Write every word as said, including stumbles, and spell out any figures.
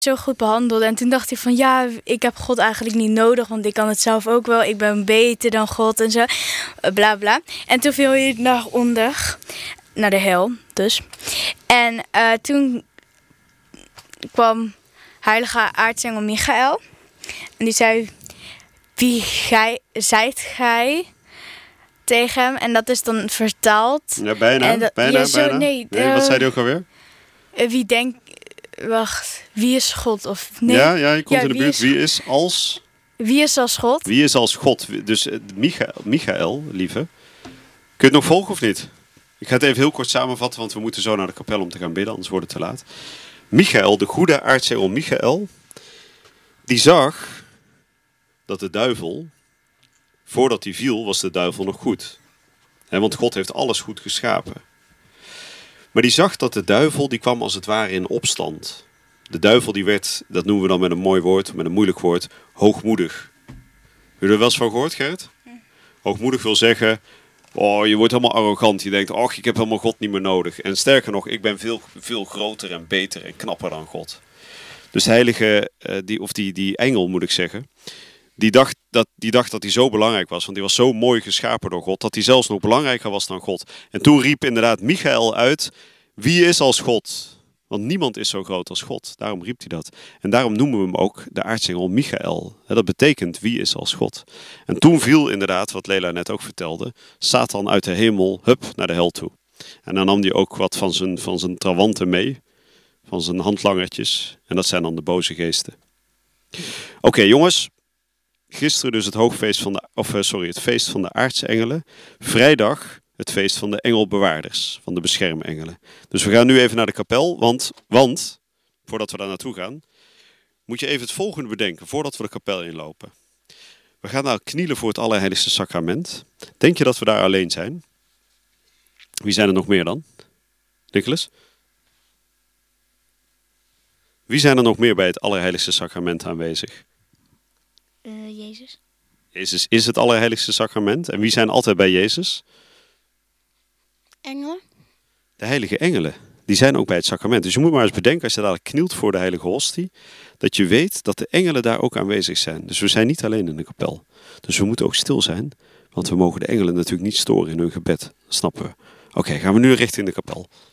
zo goed behandeld. En toen dacht hij van ja, ik heb God eigenlijk niet nodig, want ik kan het zelf ook wel. Ik ben beter dan God en zo. Bla bla. En toen viel hij naar onder, naar de hel dus. En uh, toen kwam heilige aartsengel Michael. En die zei, wie gij, zijt gij? Tegen hem. En dat is dan vertaald. Ja, bijna. Dat, bijna, ja, zo, bijna. Nee, nee, uh, wat zei hij ook alweer? Wie denkt... Wacht, wie is God? Of, nee. Ja, ja, je komt ja, in de wie buurt. Is, wie is als... Wie is als God? Wie is als God? Dus uh, Michael, Michael, lieve. Kun je het nog volgen of niet? Ik ga het even heel kort samenvatten, want we moeten zo naar de kapel om te gaan bidden, anders wordt het te laat. Michael, de goede aartsengel Michael, die zag dat de duivel, voordat hij viel, was de duivel nog goed. He, want God heeft alles goed geschapen. Maar die zag dat de duivel, die kwam als het ware in opstand. De duivel die werd, dat noemen we dan met een mooi woord, met een moeilijk woord, hoogmoedig. Heb je er wel eens van gehoord, Gerrit? Hoogmoedig wil zeggen, oh, je wordt helemaal arrogant. Je denkt, oh, ik heb helemaal God niet meer nodig. En sterker nog, ik ben veel, veel groter en beter en knapper dan God. Dus de heilige, die, of die, die engel moet ik zeggen, die dacht, dat, die dacht dat hij zo belangrijk was. Want die was zo mooi geschapen door God, dat hij zelfs nog belangrijker was dan God. En toen riep inderdaad Michael uit, wie is als God? Want niemand is zo groot als God. Daarom riep hij dat. En daarom noemen we hem ook de aartsengel Michael. Dat betekent wie is als God. En toen viel inderdaad, wat Lela net ook vertelde, Satan uit de hemel, hup, naar de hel toe. En dan nam hij ook wat van zijn, van zijn trawanten mee. Van zijn handlangertjes. En dat zijn dan de boze geesten. Oké, okay, jongens. Gisteren dus het hoogfeest van de, of sorry, het feest van de aardse engelen. Vrijdag het feest van de engelbewaarders, van de beschermengelen. Dus we gaan nu even naar de kapel, want, want, voordat we daar naartoe gaan, moet je even het volgende bedenken, voordat we de kapel inlopen. We gaan nou knielen voor het Allerheiligste Sacrament. Denk je dat we daar alleen zijn? Wie zijn er nog meer dan? Nicholas? Wie zijn er nog meer bij het Allerheiligste Sacrament aanwezig? Uh, Jezus. Jezus is het Allerheiligste Sacrament. En wie zijn altijd bij Jezus? Engelen. De heilige engelen. Die zijn ook bij het sacrament. Dus je moet maar eens bedenken, als je dadelijk knielt voor de heilige hostie, dat je weet dat de engelen daar ook aanwezig zijn. Dus we zijn niet alleen in de kapel. Dus we moeten ook stil zijn, want we mogen de engelen natuurlijk niet storen in hun gebed. Dat snappen we. Oké, okay, gaan we nu richting de kapel.